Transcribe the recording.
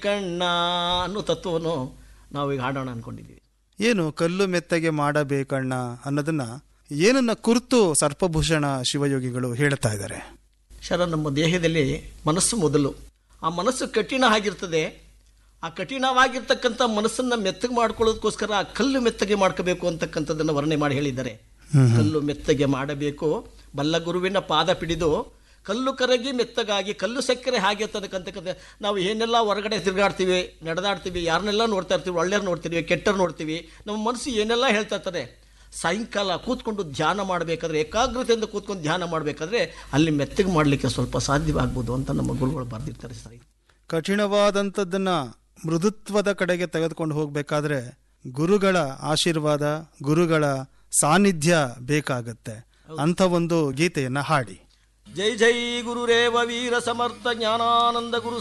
ಮಾಡಬೇಕಣ್ಣ ಅನ್ನೋ ತತ್ವವನ್ನು ನಾವು ಈಗ ಹಾಡೋಣ ಅಂದ್ಕೊಂಡಿದ್ದೀವಿ. ಏನು ಕಲ್ಲು ಮೆತ್ತಗೆ ಮಾಡಬೇಕಣ್ಣ ಅನ್ನೋದನ್ನ ಏನನ್ನ ಕುರಿತು ಸರ್ಪಭೂಷಣ ಶಿವಯೋಗಿಗಳು ಹೇಳ್ತಾ ಇದ್ದಾರೆ? ನಮ್ಮ ದೇಹದಲ್ಲಿ ಮನಸ್ಸು ಮೊದಲು. ಆ ಮನಸ್ಸು ಕಠಿಣ ಆಗಿರ್ತದೆ. ಆ ಕಠಿಣವಾಗಿರ್ತಕ್ಕಂಥ ಮನಸ್ಸನ್ನು ಮೆತ್ತಗೆ ಮಾಡ್ಕೊಳ್ಳೋದಕ್ಕೋಸ್ಕರ ಆ ಕಲ್ಲು ಮೆತ್ತಗೆ ಮಾಡ್ಕೋಬೇಕು ಅಂತಕ್ಕಂಥದ್ದನ್ನು ವರ್ಣನೆ ಮಾಡಿ ಹೇಳಿದ್ದಾರೆ. ಕಲ್ಲು ಮೆತ್ತಗೆ ಮಾಡಬೇಕು, ಬಲ್ಲ ಗುರುವಿನ ಪಾದ ಪಿಡಿದು ಕಲ್ಲು ಕರಗಿ ಮೆತ್ತಗಾಗಿ, ಕಲ್ಲು ಸಕ್ಕರೆ ಹಾಗೆ ಅಂತಕ್ಕಂಥ. ನಾವು ಏನೆಲ್ಲ ಹೊರಗಡೆ ತಿರುಗಾಡ್ತೀವಿ, ನಡೆದಾಡ್ತೀವಿ, ಯಾರನ್ನೆಲ್ಲ ನೋಡ್ತಾ ಇರ್ತೀವಿ, ಒಳ್ಳೆಯವ್ರು ನೋಡ್ತೀವಿ, ಕೆಟ್ಟವ್ರು ನೋಡ್ತೀವಿ, ನಮ್ಮ ಮನಸ್ಸು ಏನೆಲ್ಲ ಹೇಳ್ತಾ ಇರ್ತಾರೆ. ಸಾಯಂಕಾಲ ಕೂತ್ಕೊಂಡು ಧ್ಯಾನ ಮಾಡಬೇಕಾದ್ರೆ, ಏಕಾಗ್ರತೆಯಿಂದ ಕೂತ್ಕೊಂಡು ಧ್ಯಾನ ಮಾಡಬೇಕಾದ್ರೆ ಅಲ್ಲಿ ಮೆತ್ತಗೆ ಮಾಡಲಿಕ್ಕೆ ಸ್ವಲ್ಪ ಸಾಧ್ಯವಾಗ್ಬೋದು ಅಂತ ನಮ್ಮ ಗುರುಗಳು ಬರೆದಿರ್ತಾರೆ. ಸರಿ, ಕಠಿಣವಾದಂಥದ್ದನ್ನು ಮೃದುತ್ವದ ಕಡೆಗೆ ತೆಗೆದುಕೊಂಡು ಹೋಗಬೇಕಾದ್ರೆ ಗುರುಗಳ ಆಶೀರ್ವಾದ, ಗುರುಗಳ ಸಾನ್ನಿಧ್ಯ ಬೇಕಾಗತ್ತೆ. ಅಂಥ ಒಂದು ಗೀತೆಯನ್ನು ಹಾಡಿ. ಜೈ ಜೈ ಗುರುರೇವ ವೀರ ಸಮರ್ಥ ಜ್ಞಾನಾನಂದ ಗುರು